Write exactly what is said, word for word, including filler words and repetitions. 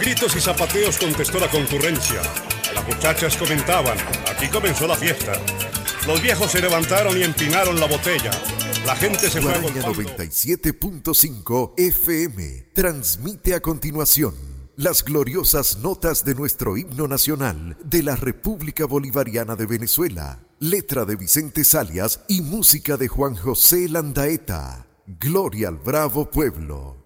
Besitos y zapateos contestó la concurrencia. Las muchachas comentaban, aquí comenzó la fiesta. Los viejos se levantaron y empinaron la botella. La gente se fue Guaraña noventa y siete punto cinco F M transmite a continuación las gloriosas notas de nuestro himno nacional de la República Bolivariana de Venezuela. Letra de Vicente Salias y música de Juan José Landaeta. Gloria al bravo pueblo.